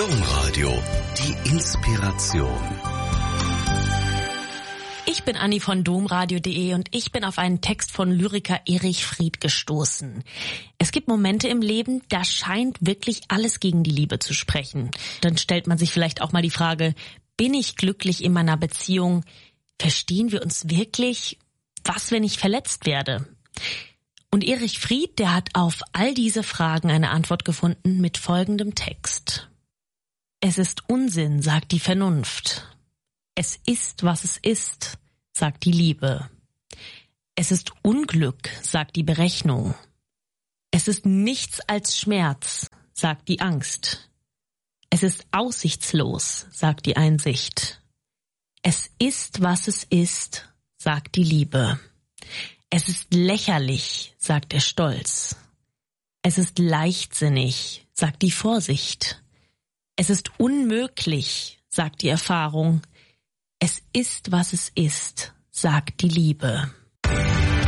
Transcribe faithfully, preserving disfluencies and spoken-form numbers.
Domradio, die Inspiration. Ich bin Anni von domradio punkt de und ich bin auf einen Text von Lyriker Erich Fried gestoßen. Es gibt Momente im Leben, da scheint wirklich alles gegen die Liebe zu sprechen. Dann stellt man sich vielleicht auch mal die Frage, bin ich glücklich in meiner Beziehung? Verstehen wir uns wirklich? Was, wenn ich verletzt werde? Und Erich Fried, der hat auf all diese Fragen eine Antwort gefunden mit folgendem Text. Es ist Unsinn, sagt die Vernunft. Es ist, was es ist, sagt die Liebe. Es ist Unglück, sagt die Berechnung. Es ist nichts als Schmerz, sagt die Angst. Es ist aussichtslos, sagt die Einsicht. Es ist, was es ist, sagt die Liebe. Es ist lächerlich, sagt der Stolz. Es ist leichtsinnig, sagt die Vorsicht. Es ist unmöglich, sagt die Erfahrung. Es ist, was es ist, sagt die Liebe.